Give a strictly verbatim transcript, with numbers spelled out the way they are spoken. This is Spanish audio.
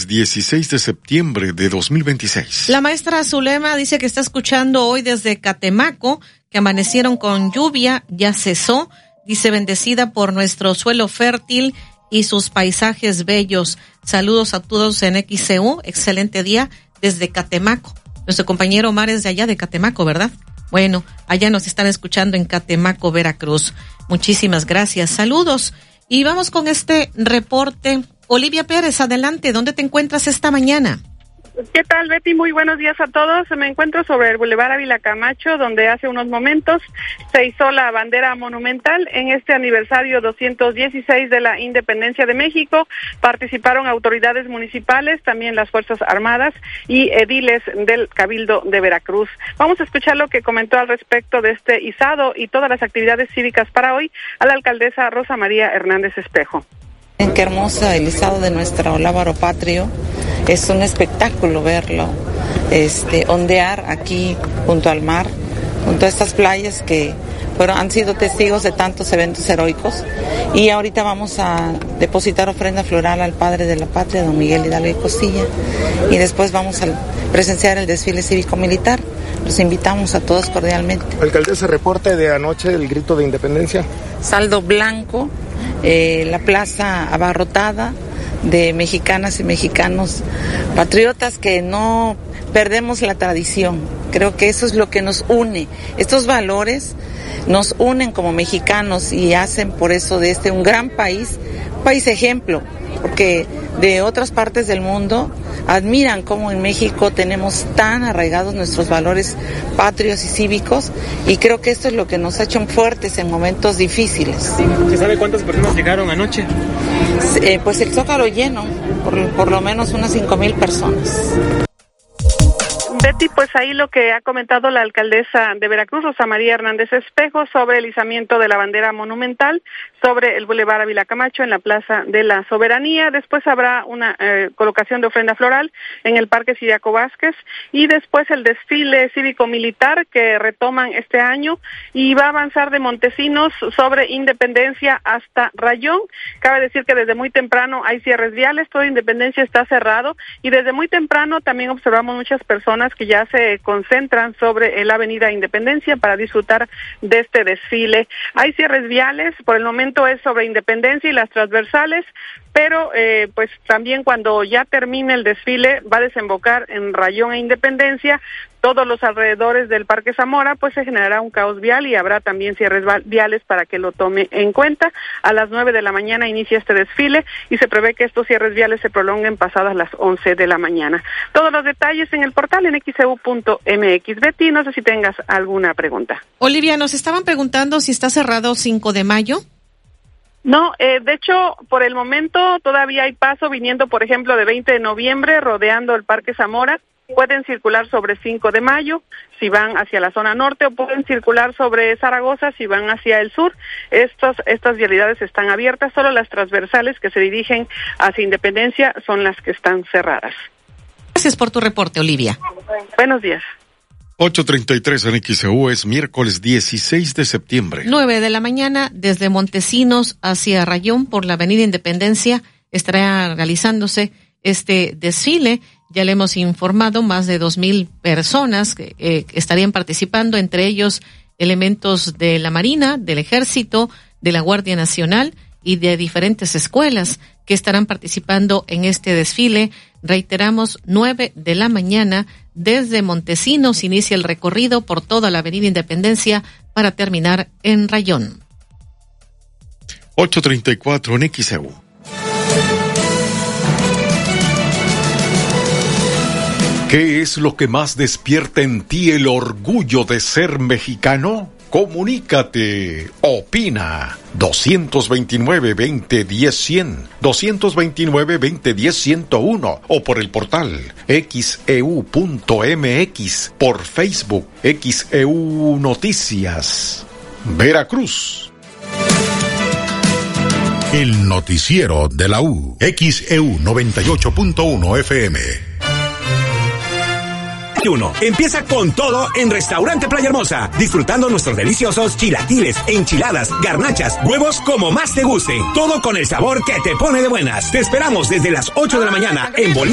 dieciséis de septiembre de dos mil veintiséis. La maestra Zulema dice que está escuchando hoy desde Catemaco, que amanecieron con lluvia, ya cesó. Dice, bendecida por nuestro suelo fértil y sus paisajes bellos. Saludos a todos en X C U. Excelente día desde Catemaco. Nuestro compañero Omar es de allá de Catemaco, ¿verdad? Bueno, allá nos están escuchando en Catemaco, Veracruz. Muchísimas gracias. Saludos. Y vamos con este reporte. Olivia Pérez, adelante. ¿Dónde te encuentras esta mañana? ¿Qué tal, Betty? Muy buenos días a todos. Me encuentro sobre el Boulevard Ávila Camacho, donde hace unos momentos se izó la bandera monumental en este aniversario doscientos dieciséis de la Independencia de México. Participaron autoridades municipales, también las Fuerzas Armadas y ediles del Cabildo de Veracruz. Vamos a escuchar lo que comentó al respecto de este izado y todas las actividades cívicas para hoy a la alcaldesa Rosa María Hernández Espejo. Qué hermoso el izado de nuestro lábaro patrio. Es un espectáculo verlo, este, ondear aquí junto al mar, junto a estas playas que fueron, han sido testigos de tantos eventos heroicos. Y ahorita vamos a depositar ofrenda floral al padre de la patria, don Miguel Hidalgo y Costilla. Y después vamos a presenciar el desfile cívico-militar. Los invitamos a todos cordialmente. Alcaldesa, reporte de anoche el grito de independencia. Saldo blanco, eh, la plaza abarrotada de mexicanas y mexicanos patriotas que no perdemos la tradición. Creo que eso es lo que nos une. Estos valores nos unen como mexicanos y hacen por eso de este un gran país, un país ejemplo, porque de otras partes del mundo admiran cómo en México tenemos tan arraigados nuestros valores patrios y cívicos, y creo que esto es lo que nos ha hecho fuertes en momentos difíciles. ¿Se sabe cuántas personas llegaron anoche? Eh, pues el Zócalo lleno, por, por lo menos unas cinco mil personas. Betty, pues ahí lo que ha comentado la alcaldesa de Veracruz, Rosa María Hernández Espejo, sobre el izamiento de la bandera monumental sobre el Boulevard Ávila Camacho en la Plaza de la Soberanía. Después habrá una eh, colocación de ofrenda floral en el Parque Ciriaco Vázquez y después el desfile cívico-militar que retoman este año y va a avanzar de Montesinos sobre Independencia hasta Rayón. Cabe decir que desde muy temprano hay cierres viales, toda Independencia está cerrado y desde muy temprano también observamos muchas personas que ya se concentran sobre la avenida Independencia para disfrutar de este desfile. Hay cierres viales, por el momento es sobre Independencia y las transversales, pero eh, pues también cuando ya termine el desfile va a desembocar en Rayón e Independencia, todos los alrededores del Parque Zamora, pues se generará un caos vial y habrá también cierres viales para que lo tome en cuenta. A las nueve de la mañana inicia este desfile y se prevé que estos cierres viales se prolonguen pasadas las once de la mañana. Todos los detalles en el portal en x e u punto m x. Betty, no sé si tengas alguna pregunta. Olivia, nos estaban preguntando si está cerrado cinco de mayo. No, eh, de hecho, por el momento todavía hay paso viniendo, por ejemplo, de veinte de noviembre, rodeando el Parque Zamora. Pueden circular sobre cinco de mayo si van hacia la zona norte o pueden circular sobre Zaragoza si van hacia el sur. Estos, estas vialidades están abiertas, solo las transversales que se dirigen hacia Independencia son las que están cerradas. Gracias por tu reporte, Olivia. Buenos días. ocho treinta y tres en X E U, es miércoles dieciséis de septiembre. nueve de la mañana, desde Montesinos hacia Rayón por la avenida Independencia, estará realizándose este desfile. Ya le hemos informado, más de dos mil personas que eh, estarían participando, entre ellos elementos de la Marina, del Ejército, de la Guardia Nacional y de diferentes escuelas que estarán participando en este desfile. Reiteramos, nueve de la mañana, desde Montesinos inicia el recorrido por toda la avenida Independencia para terminar en Rayón. ocho treinta y cuatro en X E U. ¿Qué es lo que más despierta en ti el orgullo de ser mexicano? Comunícate, opina. dos veintinueve, veinte, diez, cien, dos veintinueve, veinte, diez, ciento uno o por el portal x e u punto m x, por Facebook X E U Noticias. Veracruz. El noticiero de la U. X E U noventa y ocho punto uno F M. Uno. Empieza con todo en Restaurante Playa Hermosa, disfrutando nuestros deliciosos chilaquiles, enchiladas, garnachas, huevos como más te guste. Todo con el sabor que te pone de buenas. Te esperamos desde las ocho de la mañana en Bolivia.